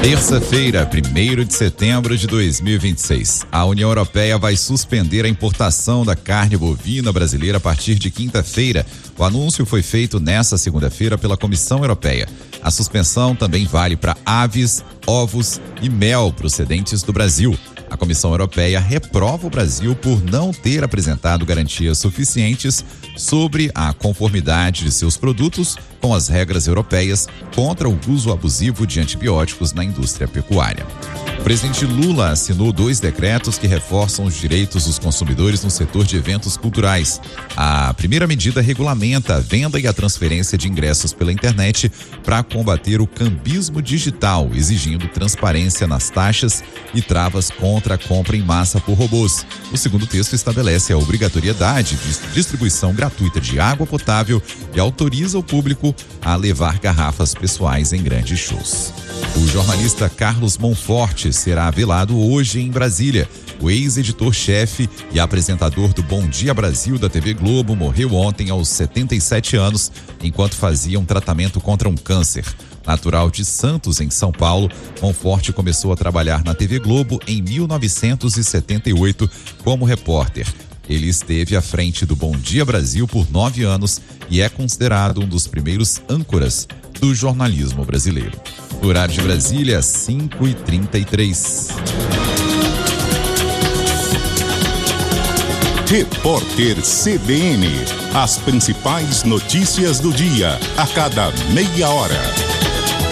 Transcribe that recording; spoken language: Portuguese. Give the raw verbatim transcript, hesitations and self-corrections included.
Terça-feira, primeiro de setembro de dois mil e vinte e seis. A União Europeia vai suspender a importação da carne bovina brasileira a partir de quinta-feira. O anúncio foi feito nesta segunda-feira pela Comissão Europeia. A suspensão também vale para aves, ovos e mel procedentes do Brasil. A Comissão Europeia reprova o Brasil por não ter apresentado garantias suficientes sobre a conformidade de seus produtos com as regras europeias contra o uso abusivo de antibióticos na indústria pecuária. O presidente Lula assinou dois decretos que reforçam os direitos dos consumidores no setor de eventos culturais. A primeira medida regulamenta a venda e a transferência de ingressos pela internet para combater o cambismo digital, exigindo transparência nas taxas e travas contra a compra em massa por robôs. O segundo texto estabelece a obrigatoriedade de distribuição gratuita de água potável e autoriza o público a levar garrafas pessoais em grandes shows. O jornalista Carlos Monforte será velado hoje em Brasília. O ex-editor-chefe e apresentador do Bom Dia Brasil da T V Globo morreu ontem aos setenta e sete anos, enquanto fazia um tratamento contra um câncer. Natural de Santos, em São Paulo, Monforte começou a trabalhar na T V Globo em mil novecentos e setenta e oito como repórter. Ele esteve à frente do Bom Dia Brasil por nove anos e é considerado um dos primeiros âncoras do jornalismo brasileiro. Horário de Brasília, cinco e trinta e três. Repórter C B N. As principais notícias do dia, a cada meia hora.